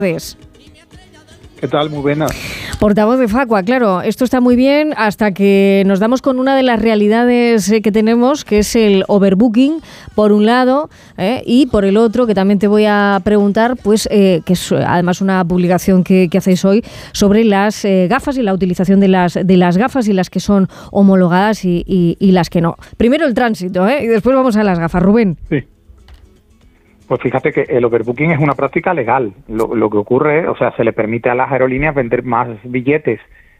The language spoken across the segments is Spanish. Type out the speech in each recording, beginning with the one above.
¿Qué tal? Muy buenas. Portavoz de Facua, claro, esto está muy bien hasta que nos damos con una de las realidades que tenemos, que es el overbooking, por un lado, y por el otro, que también te voy a preguntar, pues que es además una publicación que hacéis hoy sobre las gafas y la utilización de las gafas y las que son homologadas y las que no. Primero el tránsito, y después vamos a las gafas. Rubén. Sí. Pues fíjate que el overbooking es una práctica legal. Lo que ocurre, o sea, se le permite a las aerolíneas vender más billetes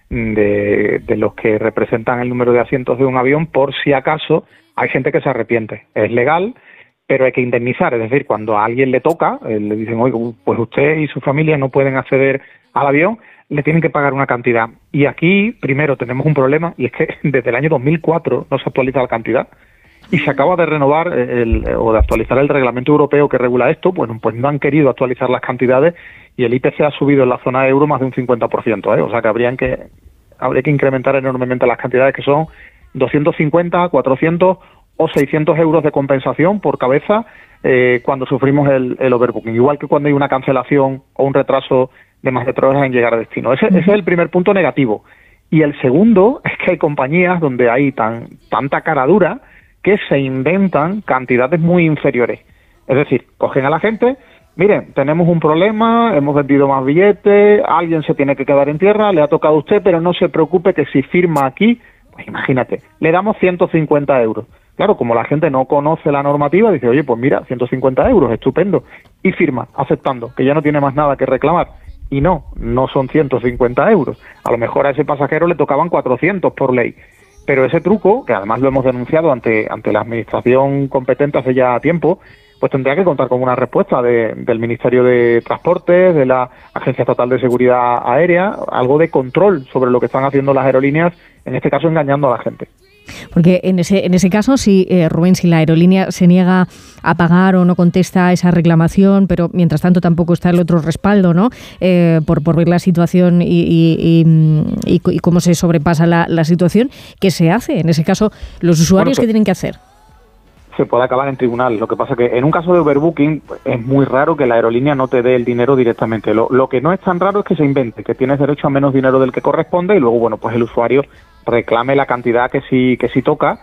de los que representan el número de asientos de un avión por si acaso hay gente que se arrepiente. Es legal, pero hay que indemnizar. Es decir, cuando a alguien le toca, le dicen, oye, pues usted y su familia no pueden acceder al avión, le tienen que pagar una cantidad. Y aquí, primero, tenemos un problema, y es que desde el año 2004 no se actualiza la cantidad. Y se acaba de renovar o de actualizar el reglamento europeo que regula esto. Bueno, pues no han querido actualizar las cantidades y el IPC ha subido en la zona euro más de un 50%, O sea que habría que incrementar enormemente las cantidades, que son 250, 400 o 600 euros de compensación por cabeza cuando sufrimos el overbooking. Igual que cuando hay una cancelación o un retraso de más de 3 horas en llegar a destino. Ese es el primer punto negativo. Y el segundo es que hay compañías donde hay tanta cara dura que se inventan cantidades muy inferiores. Es decir, cogen a la gente, miren, tenemos un problema, hemos vendido más billetes, alguien se tiene que quedar en tierra, le ha tocado a usted, pero no se preocupe que si firma aquí, pues imagínate, le damos 150 euros. Claro, como la gente no conoce la normativa, dice, oye, pues mira, 150 euros, estupendo, y firma, aceptando, que ya no tiene más nada que reclamar. Y no son 150 euros. A lo mejor a ese pasajero le tocaban 400 por ley. Pero ese truco, que además lo hemos denunciado ante la administración competente hace ya tiempo, pues tendría que contar con una respuesta del Ministerio de Transportes, de la Agencia Estatal de Seguridad Aérea, algo de control sobre lo que están haciendo las aerolíneas, en este caso engañando a la gente. Porque en ese caso, Rubén, si la aerolínea se niega a pagar o no contesta esa reclamación, pero mientras tanto tampoco está el otro respaldo, ¿no? Por ver la situación y cómo se sobrepasa la situación, ¿qué se hace? En ese caso, los usuarios, ¿qué tienen que hacer? Se puede acabar en tribunal. Lo que pasa es que en un caso de overbooking es muy raro que la aerolínea no te dé el dinero directamente. Lo que no es tan raro es que se invente, que tienes derecho a menos dinero del que corresponde y luego, bueno, pues el usuario reclame la cantidad que sí toca.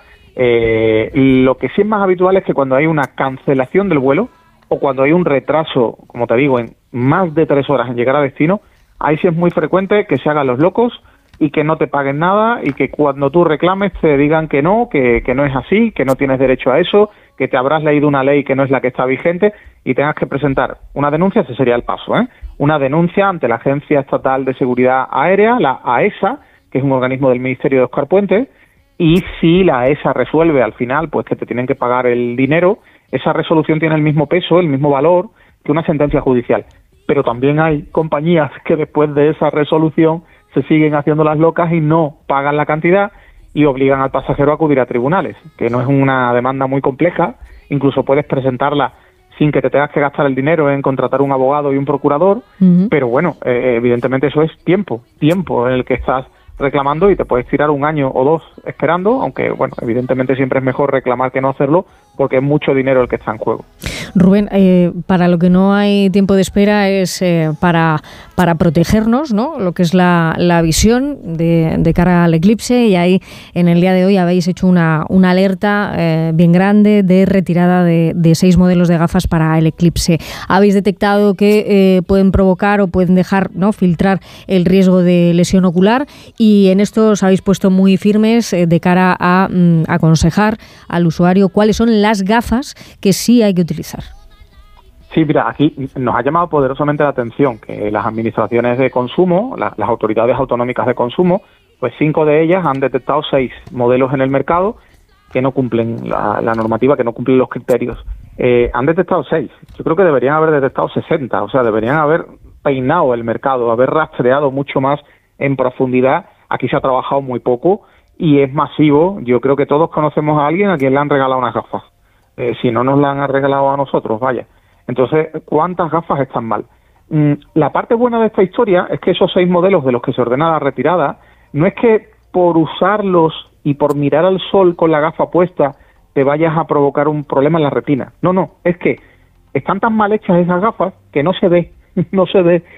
Lo que sí es más habitual es que cuando hay una cancelación del vuelo o cuando hay un retraso, como te digo, en más de 3 horas en llegar a destino, ahí sí es muy frecuente que se hagan los locos y que no te paguen nada y que cuando tú reclames te digan que no es así, que no tienes derecho a eso, que te habrás leído una ley que no es la que está vigente y tengas que presentar una denuncia. Ese sería el paso, una denuncia ante la Agencia Estatal de Seguridad Aérea, la AESA, que es un organismo del Ministerio de Óscar Puente, y si la AESA resuelve al final pues que te tienen que pagar el dinero, esa resolución tiene el mismo peso, el mismo valor que una sentencia judicial. Pero también hay compañías que después de esa resolución se siguen haciendo las locas y no pagan la cantidad y obligan al pasajero a acudir a tribunales, que no es una demanda muy compleja, incluso puedes presentarla sin que te tengas que gastar el dinero en contratar un abogado y un procurador, pero bueno, evidentemente eso es tiempo en el que estás reclamando y te puedes tirar 1 año o 2 esperando, aunque bueno, evidentemente siempre es mejor reclamar que no hacerlo porque es mucho dinero el que está en juego. Rubén, para lo que no hay tiempo de espera es para protegernos, ¿no? Lo que es la visión de cara al eclipse, y ahí en el día de hoy habéis hecho una alerta bien grande de retirada de 6 modelos de gafas para el eclipse. Habéis detectado que pueden provocar o pueden dejar, ¿no?, filtrar el riesgo de lesión ocular, y en esto os habéis puesto muy firmes de cara a aconsejar al usuario cuáles son las gafas que sí hay que utilizar. Sí, mira, aquí nos ha llamado poderosamente la atención que las administraciones de consumo, las autoridades autonómicas de consumo, pues 5 de ellas han detectado 6 modelos en el mercado que no cumplen la normativa, que no cumplen los criterios. Han detectado 6. Yo creo que deberían haber detectado 60. O sea, deberían haber peinado el mercado, haber rastreado mucho más en profundidad. Aquí se ha trabajado muy poco y es masivo. Yo creo que todos conocemos a alguien a quien le han regalado unas gafas. Si no nos la han regalado a nosotros, vaya. Entonces, ¿cuántas gafas están mal? La parte buena de esta historia es que esos 6 modelos de los que se ordena la retirada, no es que por usarlos y por mirar al sol con la gafa puesta te vayas a provocar un problema en la retina. No, es que están tan mal hechas esas gafas que no se ve no se ve